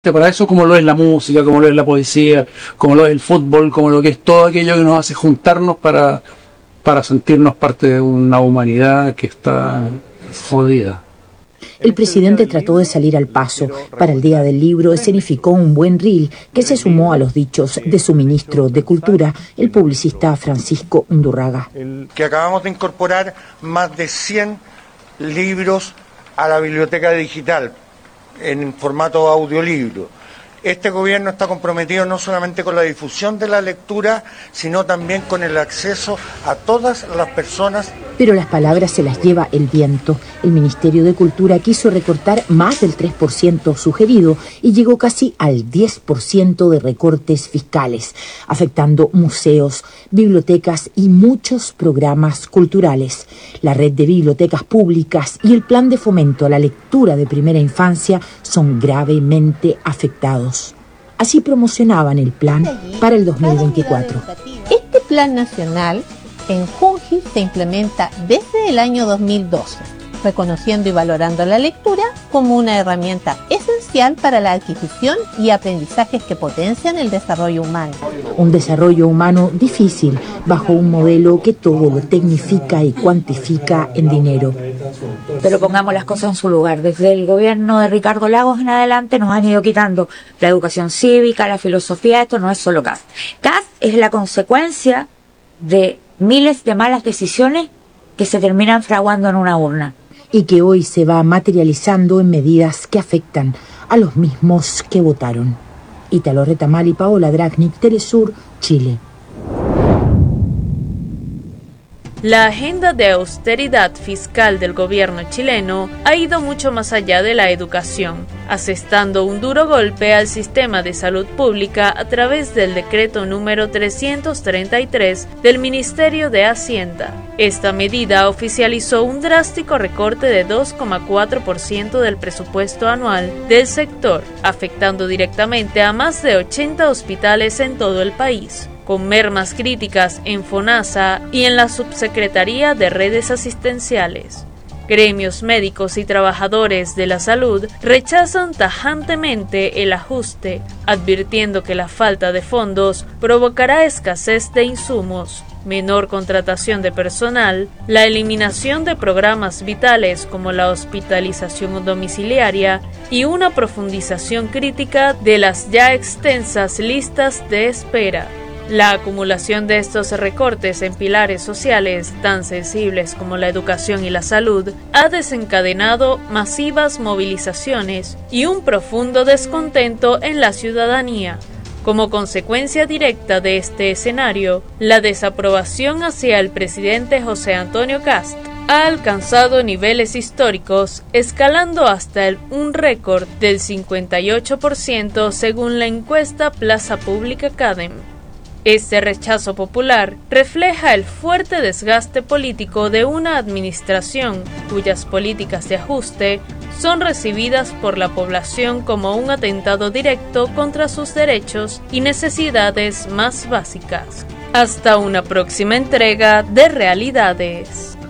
para eso, como lo es la música, como lo es la poesía, como lo es el fútbol, como lo que es todo aquello que nos hace juntarnos para sentirnos parte de una humanidad que está jodida. El presidente trató de salir al paso. Para el Día del Libro escenificó un buen reel que se sumó a los dichos de su ministro de Cultura, el publicista Francisco Undurraga. Que acabamos de incorporar más de 100 libros a la biblioteca digital en formato audiolibro. Este gobierno está comprometido no solamente con la difusión de la lectura, sino también con el acceso a todas las personas. Pero las palabras se las lleva el viento. El Ministerio de Cultura quiso recortar más del 3% sugerido y llegó casi al 10% de recortes fiscales, afectando museos, bibliotecas y muchos programas culturales. La red de bibliotecas públicas y el plan de fomento a la lectura de primera infancia son gravemente afectados. Así promocionaban el plan para el 2024. Este plan nacional en Junji se implementa desde el año 2012, reconociendo y valorando la lectura como una herramienta esencial para la adquisición y aprendizajes que potencian el desarrollo humano. Un desarrollo humano difícil, bajo un modelo que todo lo tecnifica y cuantifica en dinero. Pero pongamos las cosas en su lugar. Desde el gobierno de Ricardo Lagos en adelante nos han ido quitando la educación cívica, la filosofía. Esto no es solo CAS. CAS es la consecuencia de miles de malas decisiones que se terminan fraguando en una urna. Y que hoy se va materializando en medidas que afectan a los mismos que votaron. Ítalo Retamal y Paola Dragnik, Telesur, Chile. La agenda de austeridad fiscal del gobierno chileno ha ido mucho más allá de la educación, asestando un duro golpe al sistema de salud pública a través del decreto número 333 del Ministerio de Hacienda. Esta medida oficializó un drástico recorte de 2,4% del presupuesto anual del sector, afectando directamente a más de 80 hospitales en todo el país, con mermas críticas en FONASA y en la Subsecretaría de Redes Asistenciales. Gremios médicos y trabajadores de la salud rechazan tajantemente el ajuste, advirtiendo que la falta de fondos provocará escasez de insumos, menor contratación de personal, la eliminación de programas vitales como la hospitalización domiciliaria y una profundización crítica de las ya extensas listas de espera. La acumulación de estos recortes en pilares sociales tan sensibles como la educación y la salud ha desencadenado masivas movilizaciones y un profundo descontento en la ciudadanía. Como consecuencia directa de este escenario, la desaprobación hacia el presidente José Antonio Kast ha alcanzado niveles históricos, escalando hasta un récord del 58% según la encuesta Plaza Pública Cadem. Este rechazo popular refleja el fuerte desgaste político de una administración cuyas políticas de ajuste son recibidas por la población como un atentado directo contra sus derechos y necesidades más básicas. Hasta una próxima entrega de Realidades.